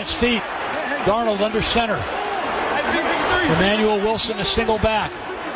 its feet. Darnold under center. Emmanuel Wilson a single back.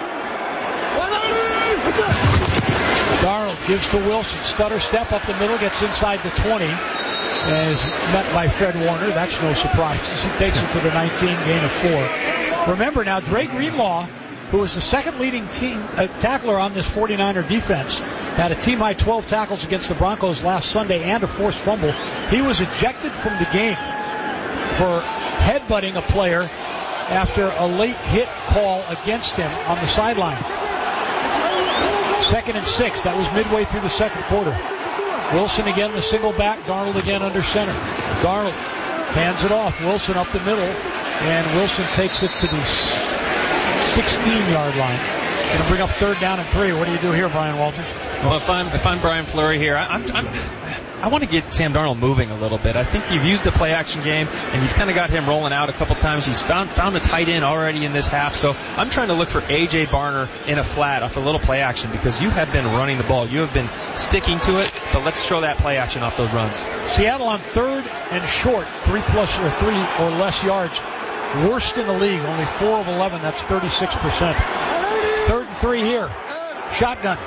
Darnold gives to Wilson. Stutter step up the middle, gets inside the 20. And is met by Fred Warner. That's no surprise. He takes it to the 19, gain of 4. Remember now, Dre Greenlaw, who was the second leading team tackler on this 49er defense, had a team-high 12 tackles against the Broncos last Sunday and a forced fumble. He was ejected from the game for headbutting a player after a late hit call against him on the sideline. 2nd and 6. That was midway through the second quarter. Wilson again, the single back. Darnold again under center. Darnold hands it off. Wilson up the middle. And Wilson takes it to the 16-yard line. Going to bring up 3rd down and 3. What do you do here, Brian Walters? Well, if I'm Brian Fleury here, I want to get Sam Darnold moving a little bit. I think you've used the play-action game, and you've kind of got him rolling out a couple times. He's found a tight end already in this half, so I'm trying to look for A.J. Barner in a flat off a little play-action because you have been running the ball. You have been sticking to it, but let's throw that play-action off those runs. Seattle on 3rd and short, 3 or less yards. Worst in the league, only 4 of 11. That's 36%. 3rd and 3 here. Shotgun.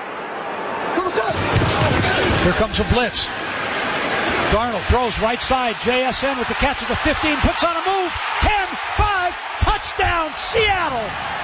Here comes a blitz. Darnold throws right side. JSN with the catch at the 15. Puts on a move. 10, 5. Touchdown, Seattle.